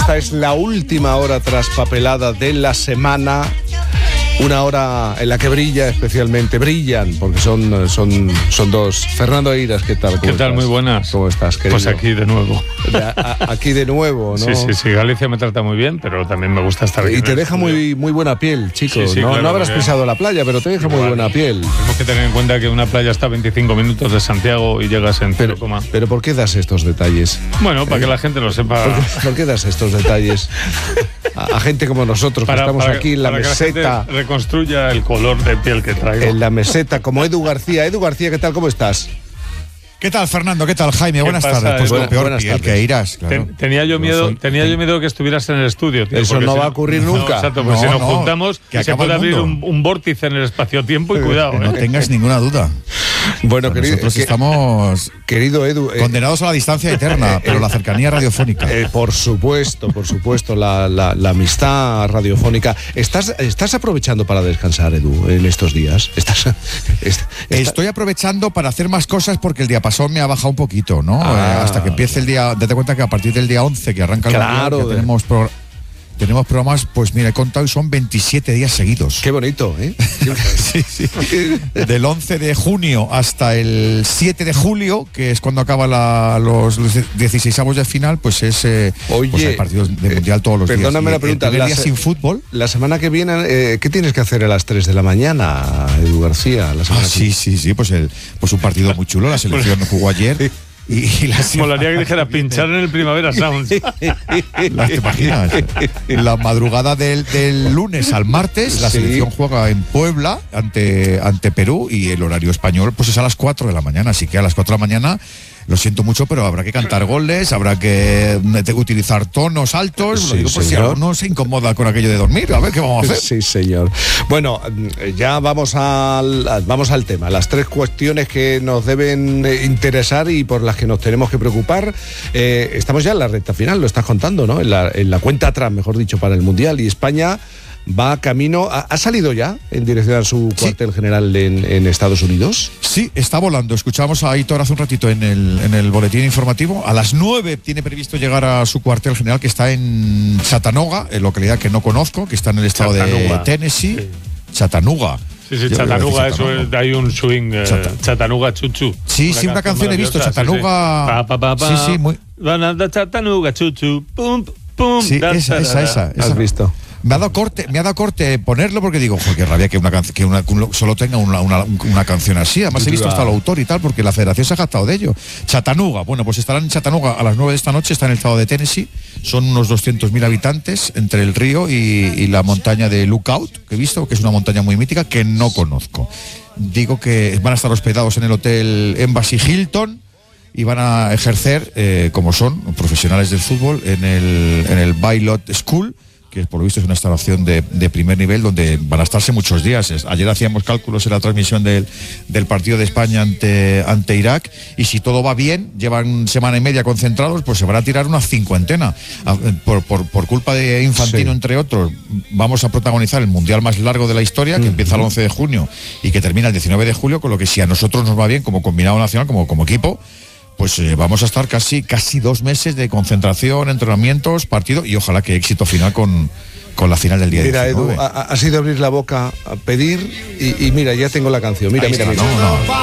Esta es la última hora traspapelada de la semana. Una hora en la que brillan, porque son dos. Fernando Eiras, ¿qué tal? ¿Qué tal? Muy buenas. ¿Cómo estás, querido? Pues aquí de nuevo. Aquí de nuevo, ¿no? Sí, Galicia me trata muy bien, pero también me gusta estar aquí. Y te deja muy buena piel, chicos. Sí, claro, no habrás pisado la playa, pero te deja muy buena piel. Tenemos que tener en cuenta que una playa está a 25 minutos de Santiago y llegas en 0, pero ¿por qué das estos detalles? Bueno, para que la gente lo sepa. ¿Por qué das estos detalles? A gente como nosotros, que estamos aquí en la meseta. Que reconstruya el color de piel que traigo. En la meseta, como Edu García. Edu García, ¿qué tal? ¿Cómo estás? ¿Qué tal, Fernando? ¿Qué tal, Jaime? Buenas tardes. Pues con peor piel que Eiras, claro. Tenía yo miedo que estuvieras en el estudio, tío. Eso no va a ocurrir nunca. Exacto, pues si nos juntamos, se puede abrir un vórtice en el espacio-tiempo y cuidado. No tengas ninguna duda. Bueno, querido, nosotros estamos, querido Edu, condenados a la distancia eterna, pero la cercanía radiofónica. Por supuesto, la amistad radiofónica. ¿Estás aprovechando para descansar, Edu, en estos días? Estoy aprovechando para hacer más cosas porque el diapasón me ha bajado un poquito, ¿no? Hasta que empiece el día. Date cuenta que a partir del día 11, que arranca el mundial, tenemos programas, pues mira, he contado y son 27 días seguidos. Qué bonito, ¿eh? Sí. Del 11 de junio hasta el 7 de julio, que es cuando acaba los 16avos de final, pues es pues hay partidos de mundial todos los días. Perdóname la pregunta. El día sin fútbol. La semana que viene, ¿qué tienes que hacer a las 3 de la mañana, Edu García? Sí, pues un partido muy chulo. La selección jugó ayer. Molaría que dijera pinchar en el Primavera Sound. ¿Te imaginas? La madrugada del lunes al martes, la selección juega en Puebla ante Perú, y el horario español pues es a las 4 de la mañana. Así que a las 4 de la mañana, lo siento mucho, pero habrá que cantar goles, habrá que utilizar tonos altos. Lo digo por si alguno se incomoda con aquello de dormir. A ver qué vamos a hacer. Sí, señor. Bueno, ya vamos al tema. Las 3 cuestiones que nos deben interesar y por las que nos tenemos que preocupar. Estamos ya en la recta final, lo estás contando, ¿no? En la cuenta atrás, mejor dicho, para el Mundial. Y España va camino. ¿Ha salido ya en dirección a su cuartel general en Estados Unidos? Sí, está volando. Escuchamos a Aitor hace un ratito en el boletín informativo. A las 9 tiene previsto llegar a su cuartel general, que está en Chattanooga, en localidad que no conozco, que está en el estado de Tennessee. Sí. Chattanooga. Sí, Chattanooga, eso es, hay un swing, Chattanooga Chuchu. Sí, una canción he visto, Chattanooga. Sí, muy. Chattanooga Chuchu, pum, pum. Sí, esa. ¿Has visto? Me ha dado corte ponerlo, porque digo, joder, qué rabia que solo tenga una canción así. Además he visto hasta el autor y tal, porque la federación se ha jactado de ello. Chattanooga, bueno, pues estarán en Chattanooga a las 9 de esta noche, está en el estado de Tennessee. Son unos 200.000 habitantes entre el río y la montaña de Lookout, que he visto, que es una montaña muy mítica, que no conozco. Digo que van a estar hospedados en el hotel Embassy Hilton y van a ejercer, como son profesionales del fútbol, en el Baylot School, que por lo visto es una instalación de primer nivel, donde van a estarse muchos días. Ayer hacíamos cálculos en la transmisión del partido de España ante Irak, y si todo va bien, llevan semana y media concentrados, pues se van a tirar una cincuentena. Por culpa de Infantino, entre otros, vamos a protagonizar el mundial más largo de la historia, que empieza el 11 de junio y que termina el 19 de julio, con lo que si a nosotros nos va bien como combinado nacional, como equipo, pues vamos a estar casi 2 meses de concentración, entrenamientos, partido, y ojalá que éxito final con la final del día 19. Mira, Edu, ha sido abrir la boca a pedir y mira, ya tengo la canción. Mira. No.